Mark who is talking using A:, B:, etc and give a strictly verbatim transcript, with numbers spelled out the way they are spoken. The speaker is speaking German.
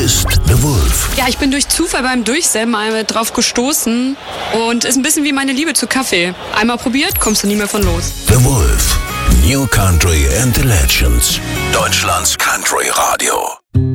A: ist The Wolf.
B: Ja, ich bin durch Zufall beim Durchsäen mal drauf gestoßen und ist ein bisschen wie meine Liebe zu Kaffee. Einmal probiert, kommst du nie mehr von los.
A: The Wolf. New Country and the Legends. Deutschlands Country Radio.